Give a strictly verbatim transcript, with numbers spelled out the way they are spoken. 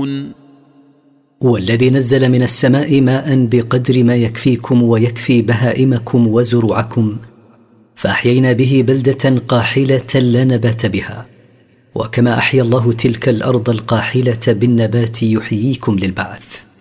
تعلمون والذي نزل من السماء ماء بقدر ما يكفيكم ويكفي بهائمكم وزروعكم، فأحيينا به بلدة قاحلة لا نبات بها، وكما أحيا الله تلك الأرض القاحلة بالنبات يحييكم للبعث.